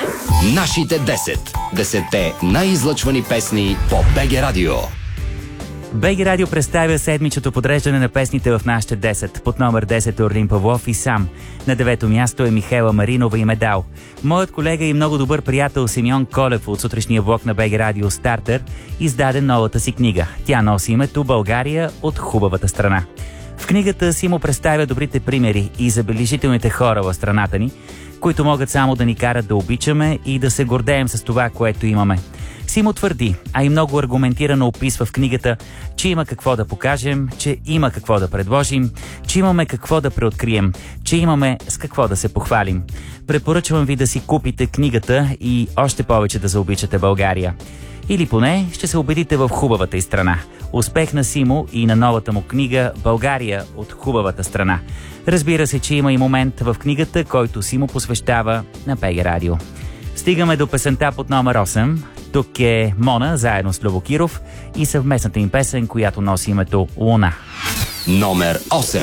Нашите 10. 10-те най-излъчвани песни по БГ Радио. БГ Радио представя седмичното подреждане на песните в нашите 10. Под номер 10 е Орлин Павлов и Сам. На 9-то място е Михайла Маринова и Медал. Моят колега и много добър приятел Симеон Колев от сутрешния блок на БГ Радио Стартер издаде новата си книга. Тя носи името България от хубавата страна. В книгата Симо представя добрите примери и забележителните хора в страната ни, които могат само да ни карат да обичаме и да се гордеем с това, което имаме. Симо твърди, а и много аргументирано описва в книгата, че има какво да покажем, че има какво да предложим, че имаме какво да преоткрием, че имаме с какво да се похвалим. Препоръчвам ви да си купите книгата и още повече да заобичате България. Или поне ще се убедите в хубавата й страна. Успех на Симо и на новата му книга «България от хубавата страна». Разбира се, че има и момент в книгата, който Симо посвещава на БГ Радио. Стигаме до песента под номер 8. Тук е Мона, заедно с Любо Киров и съвместната им песен, която носи името «Луна». Номер 8.